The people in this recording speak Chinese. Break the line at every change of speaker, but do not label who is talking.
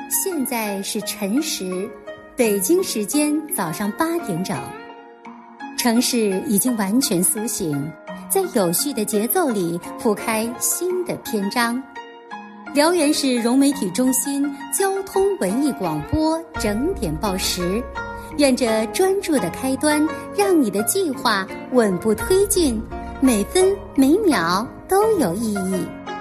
现在是晨时，北京时间早上8点整。城市已经完全苏醒，在有序的节奏里铺开新的篇章。辽源市融媒体中心交通文艺广播整点报时，愿这专注的开端让你的计划稳步推进，每分每秒都有意义。